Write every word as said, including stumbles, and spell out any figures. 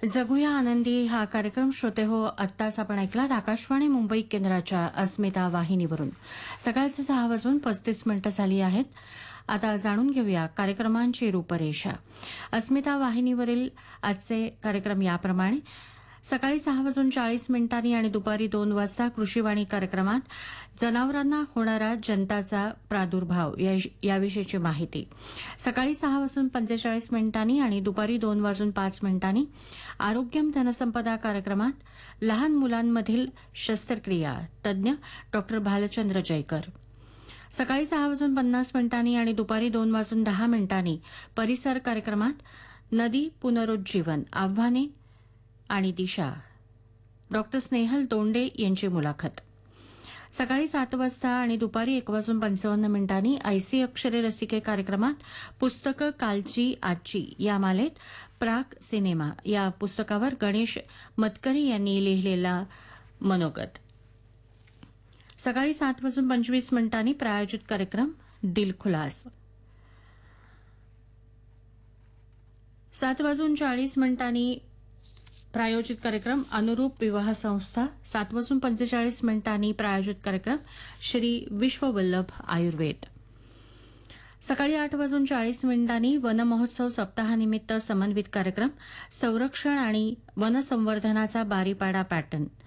जगूया आनंदी हा कार्यक्रम श्रोते हो आत्ताच आपण ऐकलात आकाशवाणी मुंबई केंद्राच्या अस्मिता वाहिनीवरून. सकाळचे सहा वाजून पस्तीस मिनिटं झाली आहेत. आता जाणून घेऊया कार्यक्रमांची रूपरेषा. अस्मिता वाहिनीवरील आजचे कार्यक्रम याप्रमाणे: सकाळी सहा वाजून चाळीस मिनिटांनी आणि दुपारी दोन वाजता कृषीवाणी कार्यक्रमात जनावरांना होणारा जंताचा प्रादुर्भाव या- याविषयीची माहिती. सकाळी सहा वाजून पंचेचाळीस मिनिटांनी आणि दुपारी दोन वाजून पाच मिनिटांनी आरोग्यम धनसंपदा कार्यक्रमात लहान मुलांमधील शस्त्रक्रिया तज्ज्ञ डॉक्टर भालचंद्र जयकर. सकाळी सहा वाजून पन्नास मिनिटांनी आणि दुपारी दोन वाजून दहा मिनिटांनी परिसर कार्यक्रमात नदी पुनरुज्जीवन आव्हाने आणि दिशा डॉक्टर स्नेहल दोंडे यांची मुलाखत. सकाळी सात वाजता आणि दुपारी एक वाजून पंचावन्न मिनिटांनी ऐसी अक्षरे रसिके कार्यक्रमात पुस्तकं कालची आजची या मालेत प्राग सिनेमा या पुस्तकावर गणेश मतकरी यांनी लिहिलेला मनोगत. सकाळी सात वाजून पंचवीस मिनिटांनी प्रायोजित कार्यक्रम दिलखुलास. सात वाजून चाळीस मिनिटांनी प्रायोजित कार्यक्रम अनुरूप विवाह संस्था. सात वाजून पंचेचाळीस मिनिटांनी प्रायोजित कार्यक्रम श्री विश्ववल्लभ आयुर्वेद. सकाळी आठ वाजून चाळीस मिनिटांनी वन महोत्सव सप्ताहानिमित्त समन्वित कार्यक्रम संरक्षण आणि वनसंवर्धनाचा बारीपाडा पॅटर्न